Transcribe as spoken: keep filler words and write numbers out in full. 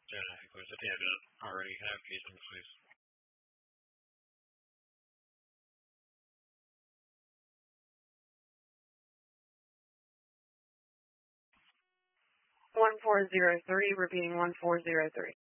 Yeah, I think we've attended it already. Can I have case number, please? one four zero three, repeating one four zero three.